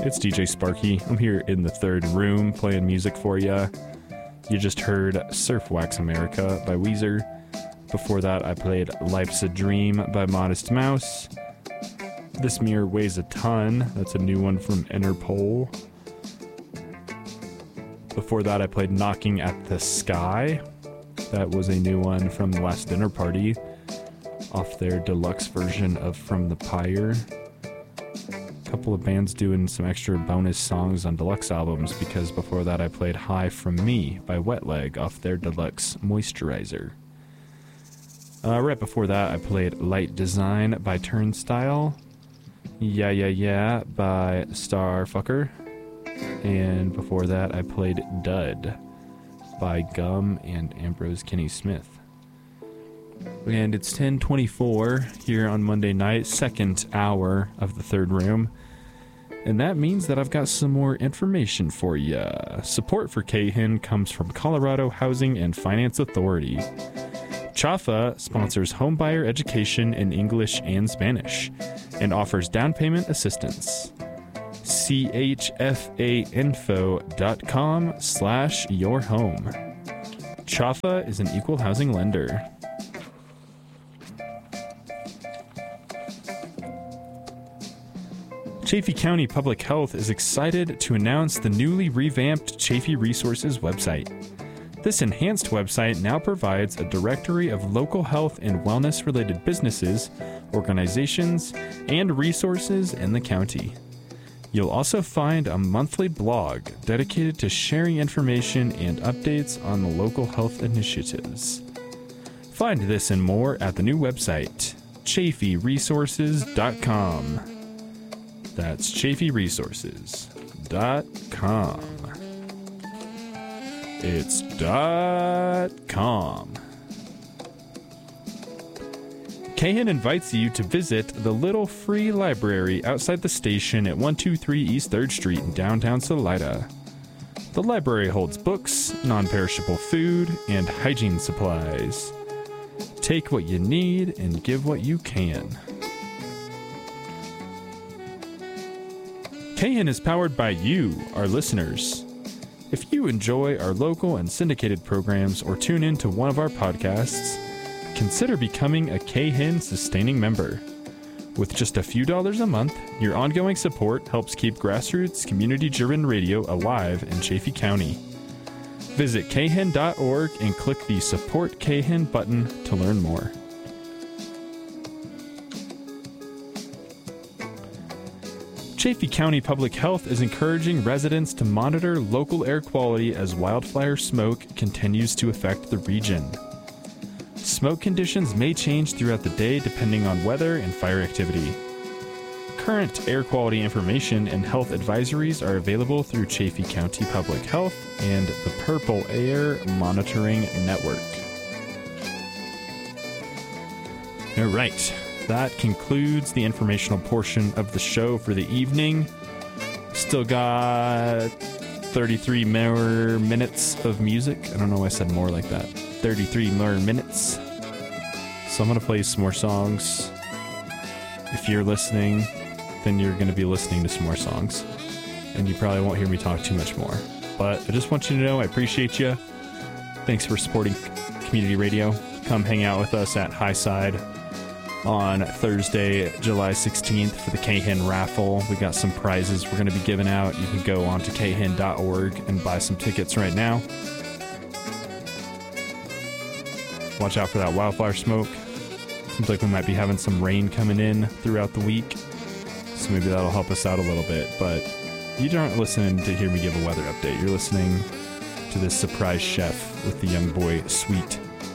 It's DJ Sparky. I'm here in the third room playing music for you. You just heard Surf Wax America by Weezer. Before that, I played Life's a Dream by Modest Mouse. This Mirror Weighs a Ton. That's a new one from Interpol. Before that, I played Knocking at the Sky. That was a new one from the last dinner party off their deluxe version of From the Pyre. A couple of bands doing some extra bonus songs on deluxe albums, because before that I played High From Me by Wet Leg off their deluxe Moisturizer. Right before that I played Light Design by Turnstile, Yeah Yeah Yeah by Starfucker, and before that I played Dud by Gum and Ambrose Kinney Smith. And it's 10:24 here on Monday night, second hour of the third room. And that means that I've got some more information for you. Support for KHIN comes from Colorado Housing and Finance Authority. CHAFA sponsors homebuyer education in English and Spanish and offers down payment assistance. chfainfo.com/yourhome. CHAFA is an equal housing lender. Chaffee County Public Health is excited to announce the newly revamped Chaffee Resources website. This enhanced website now provides a directory of local health and wellness-related businesses, organizations, and resources in the county. You'll also find a monthly blog dedicated to sharing information and updates on the local health initiatives. Find this and more at the new website, chaffeeresources.com. That's chaffeeresources.com. It's .com. KHIN invites you to visit the Little Free Library outside the station at 123 East 3rd Street in downtown Salida. The library holds books, non-perishable food, and hygiene supplies. Take what you need and give what you can. KHIN is powered by you, our listeners. If you enjoy our local and syndicated programs or tune in to one of our podcasts, consider becoming a KHIN sustaining member. With just a few dollars a month, your ongoing support helps keep grassroots, community-driven radio alive in Chaffee County. Visit khin.org and click the Support KHIN button to learn more. Chaffee County Public Health is encouraging residents to monitor local air quality as wildfire smoke continues to affect the region. Smoke conditions may change throughout the day depending on weather and fire activity. Current air quality information and health advisories are available through Chaffee County Public Health and the Purple Air Monitoring Network. All right. That concludes the informational portion of the show for the evening. Still got 33 more minutes of music. I don't know why I said more like that. 33 more minutes. So I'm going to play some more songs. If you're listening, then you're going to be listening to some more songs. And you probably won't hear me talk too much more. But I just want you to know I appreciate you. Thanks for supporting community radio. Come hang out with us at Highside on Thursday, July 16th for the KHIN raffle. We got some prizes we're going to be giving out. You can go on to khin.org and buy some tickets right now. Watch out for that wildfire smoke. Seems like we might be having some rain coming in throughout the week, so maybe that'll help us out a little bit. But you aren't listening to hear me give a weather update. You're listening to this surprise chef with the young boy Sweet.